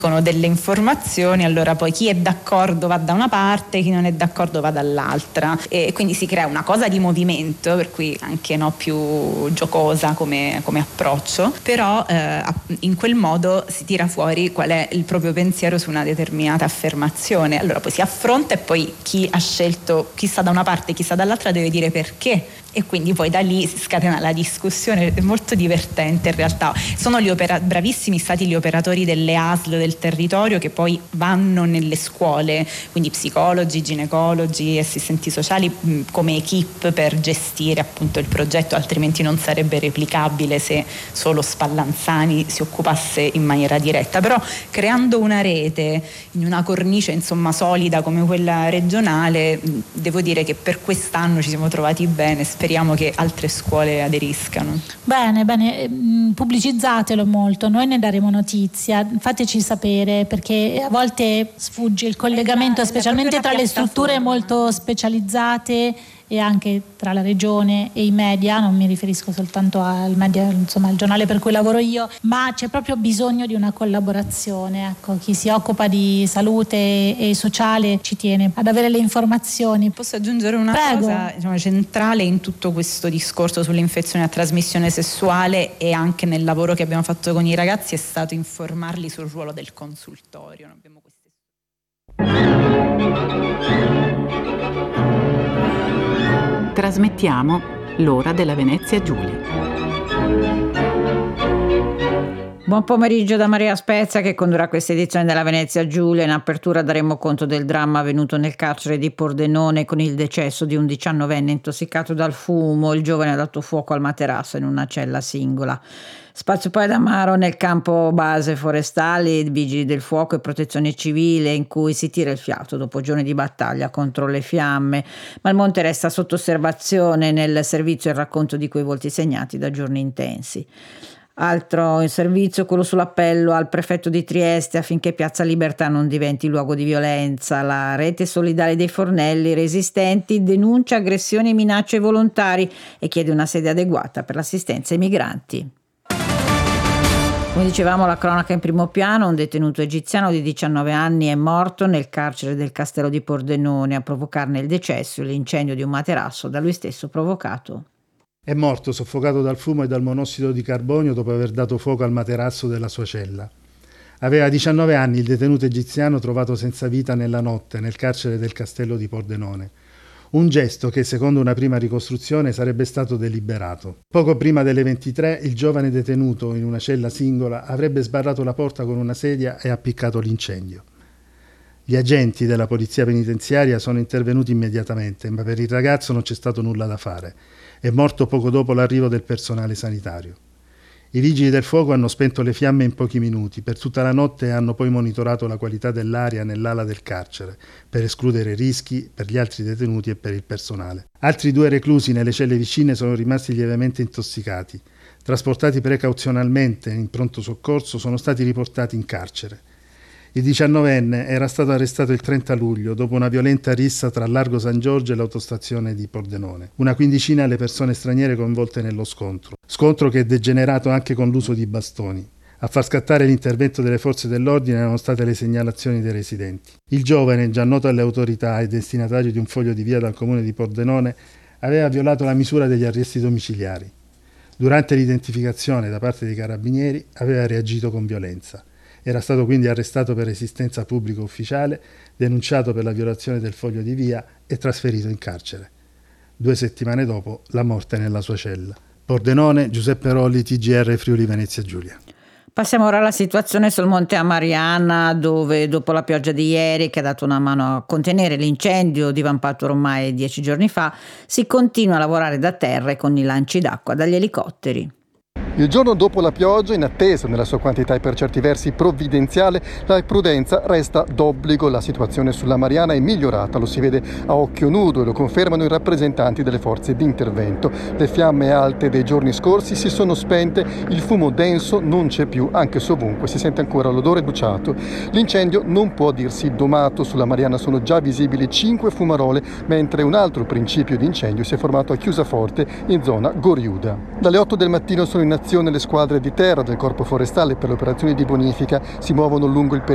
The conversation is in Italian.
delle informazioni, allora poi chi è d'accordo va da una parte, chi non è d'accordo va dall'altra, e quindi si crea una cosa di movimento, per cui anche più giocosa come approccio, però in quel modo si tira fuori qual è il proprio pensiero su una determinata affermazione. Allora poi si affronta e poi chi ha scelto, chi sta da una parte, chi sta dall'altra, deve dire perché, e quindi poi da lì si scatena la discussione. È molto divertente in realtà. Sono bravissimi stati gli operatori delle ASL del territorio, che poi vanno nelle scuole, quindi psicologi, ginecologi, assistenti sociali, come equip per gestire appunto il progetto, altrimenti non sarebbe replicabile se solo Spallanzani si occupasse in maniera diretta. Però creando una rete in una cornice solida come quella regionale, devo dire che per quest'anno ci siamo trovati bene. Speriamo che altre scuole aderiscano. Bene, pubblicizzatelo molto, noi ne daremo notizia, fateci sapere, perché a volte sfugge il collegamento, specialmente tra le strutture molto specializzate e anche tra la regione e i media. Non mi riferisco soltanto al media, al giornale per cui lavoro io, ma c'è proprio bisogno di una collaborazione. Ecco, chi si occupa di salute e sociale ci tiene ad avere le informazioni. Posso aggiungere una cosa centrale in tutto questo discorso sull'infezione a trasmissione sessuale, e anche nel lavoro che abbiamo fatto con i ragazzi, è stato informarli sul ruolo del consultorio. Trasmettiamo l'ora della Venezia Giulia. Buon pomeriggio da Maria Spezia, che condurrà questa edizione della Venezia Giulia. In apertura daremo conto del dramma avvenuto nel carcere di Pordenone, con il decesso di un 19enne intossicato dal fumo. Il giovane ha dato fuoco al materasso in una cella singola. Spazio poi ad Amaro, nel campo base forestali, vigili del fuoco e protezione civile, in cui si tira il fiato dopo giorni di battaglia contro le fiamme, ma il monte resta sotto osservazione. Nel servizio il racconto di quei volti segnati da giorni intensi. Altro in servizio, quello sull'appello al prefetto di Trieste affinché Piazza Libertà non diventi luogo di violenza. La rete solidale dei fornelli resistenti denuncia aggressioni e minacce ai volontari e chiede una sede adeguata per l'assistenza ai migranti. Come dicevamo, la cronaca in primo piano: un detenuto egiziano di 19 anni è morto nel carcere del castello di Pordenone. A provocarne il decesso l'incendio di un materasso da lui stesso provocato. È morto soffocato dal fumo e dal monossido di carbonio dopo aver dato fuoco al materasso della sua cella. Aveva 19 anni il detenuto egiziano trovato senza vita nella notte nel carcere del castello di Pordenone. Un gesto che, secondo una prima ricostruzione, sarebbe stato deliberato. Poco prima delle 23, il giovane detenuto, in una cella singola, avrebbe sbarrato la porta con una sedia e appiccato l'incendio. Gli agenti della polizia penitenziaria sono intervenuti immediatamente, ma per il ragazzo non c'è stato nulla da fare. È morto poco dopo l'arrivo del personale sanitario. I vigili del fuoco hanno spento le fiamme in pochi minuti. Per tutta la notte hanno poi monitorato la qualità dell'aria nell'ala del carcere, per escludere rischi per gli altri detenuti e per il personale. Altri 2 reclusi nelle celle vicine sono rimasti lievemente intossicati. Trasportati precauzionalmente in pronto soccorso, sono stati riportati in carcere. Il 19enne era stato arrestato il 30 luglio dopo una violenta rissa tra Largo San Giorgio e l'autostazione di Pordenone. Una quindicina le persone straniere coinvolte nello scontro. Scontro che è degenerato anche con l'uso di bastoni. A far scattare l'intervento delle forze dell'ordine erano state le segnalazioni dei residenti. Il giovane, già noto alle autorità e destinatario di un foglio di via dal comune di Pordenone, aveva violato la misura degli arresti domiciliari. Durante l'identificazione da parte dei carabinieri aveva reagito con violenza. Era stato quindi arrestato per resistenza pubblica ufficiale, denunciato per la violazione del foglio di via e trasferito in carcere. 2 settimane dopo, la morte nella sua cella. Pordenone, Giuseppe Rolli, TGR Friuli Venezia Giulia. Passiamo ora alla situazione sul Monte Amariana, dove dopo la pioggia di ieri, che ha dato una mano a contenere l'incendio divampato ormai 10 giorni fa, si continua a lavorare da terra e con i lanci d'acqua dagli elicotteri. Il giorno dopo la pioggia, in attesa nella sua quantità e per certi versi provvidenziale, la prudenza resta d'obbligo. La situazione sulla Mariana è migliorata, lo si vede a occhio nudo e lo confermano i rappresentanti delle forze di intervento. Le fiamme alte dei giorni scorsi si sono spente, il fumo denso non c'è più, anche se ovunque si sente ancora l'odore bruciato. L'incendio non può dirsi domato, sulla Mariana sono già visibili 5 fumarole, mentre un altro principio di incendio si è formato a Chiusaforte, in zona Goriuda. Dalle 8 del mattino sono in azione le squadre di terra del Corpo Forestale per le operazioni di bonifica, si muovono lungo il